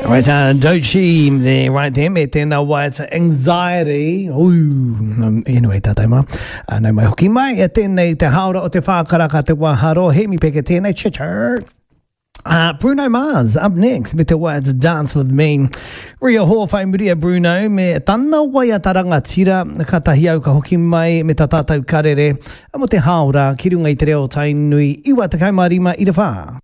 Right, Dochi there, right there, me tēnā wai, it's anxiety. Anyway, tātai mā. Nau mai hoki mai, e tēnei te haora o te whākaraka te waharo, he mi peke tēnei, chichar. Bruno Mars up next with the words Dance With Me. Ria ho whai muria Bruno me tana wai a taranga tira ka tahi au ka hoki mai me ta tātou karere mo te haora ki runga i te reo tainui iwa te kaumarima i te whā.